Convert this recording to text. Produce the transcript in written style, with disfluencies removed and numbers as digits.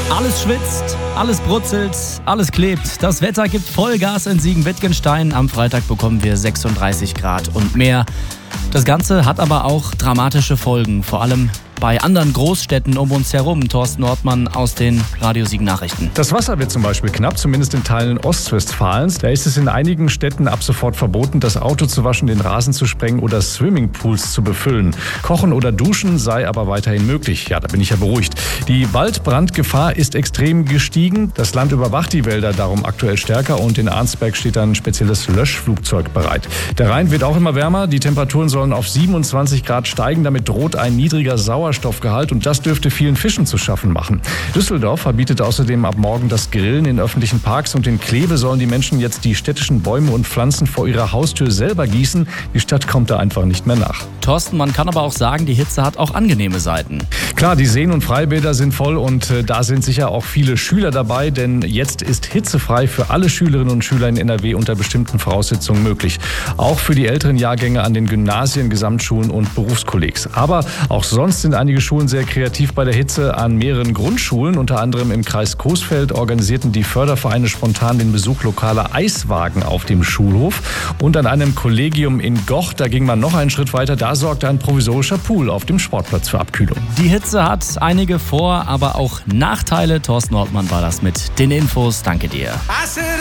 Alles schwitzt, alles brutzelt, alles klebt. Das Wetter gibt Vollgas in Siegen-Wittgenstein. Am Freitag bekommen wir 36 Grad und mehr. Das Ganze hat aber auch dramatische Folgen, vor allem bei anderen Großstädten um uns herum. Thorsten Ortmann aus den Radio Siegen Nachrichten. Das Wasser wird zum Beispiel knapp, zumindest in Teilen Ostwestfalens. Da ist es in einigen Städten ab sofort verboten, das Auto zu waschen, den Rasen zu sprengen oder Swimmingpools zu befüllen. Kochen oder Duschen sei aber weiterhin möglich. Ja, da bin ich ja beruhigt. Die Waldbrandgefahr ist extrem gestiegen. Das Land überwacht die Wälder darum aktuell stärker und in Arnsberg steht ein spezielles Löschflugzeug bereit. Der Rhein wird auch immer wärmer. Die Temperaturen sollen auf 27 Grad steigen. Damit droht ein niedriger Sauerstoffgehalt und das dürfte vielen Fischen zu schaffen machen. Düsseldorf verbietet außerdem ab morgen das Grillen in öffentlichen Parks und in Kleve sollen die Menschen jetzt die städtischen Bäume und Pflanzen vor ihrer Haustür selber gießen. Die Stadt kommt da einfach nicht mehr nach. Thorsten, man kann aber auch sagen, die Hitze hat auch angenehme Seiten. Klar, die Seen und Freibäder sind voll und da sind sicher auch viele Schüler dabei, denn jetzt ist hitzefrei für alle Schülerinnen und Schüler in NRW unter bestimmten Voraussetzungen möglich. Auch für die älteren Jahrgänge an den Gymnasien, Gesamtschulen und Berufskollegs. Aber auch sonst sind einige Schulen sehr kreativ bei der Hitze. An mehreren Grundschulen, unter anderem im Kreis Coesfeld, organisierten die Fördervereine spontan den Besuch lokaler Eiswagen auf dem Schulhof. Und an einem Kollegium in Goch, da ging man noch einen Schritt weiter, da sorgte ein provisorischer Pool auf dem Sportplatz für Abkühlung. Die Hitze hat einige Vor-, aber auch Nachteile. Thorsten Ortmann war das mit den Infos. Danke dir.